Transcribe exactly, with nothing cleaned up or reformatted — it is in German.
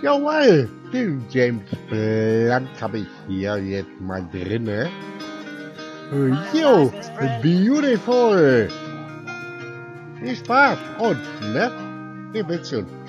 Jawohl, den James Blunt habe ich hier jetzt mal drinne. Jo, beautiful. Viel Spaß und, ne? Ihr wisst schon.